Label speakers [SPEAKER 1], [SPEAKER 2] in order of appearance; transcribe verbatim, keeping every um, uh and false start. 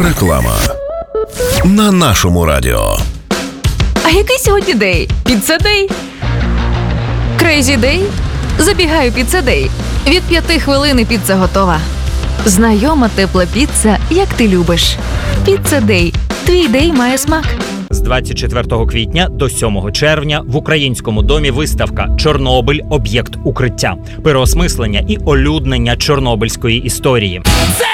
[SPEAKER 1] Реклама на нашому радіо.
[SPEAKER 2] А який сьогодні день? Піца Дей? Крейзі Дей? Забігаю Піца Дей. Від п'яти хвилин і піца готова. Знайома тепла піца, як ти любиш. Піца Дей. Твій дей має смак.
[SPEAKER 3] З двадцять четвертого квітня до сьомого червня в Українському домі виставка «Чорнобиль. Об'єкт укриття». Переосмислення і олюднення чорнобильської історії.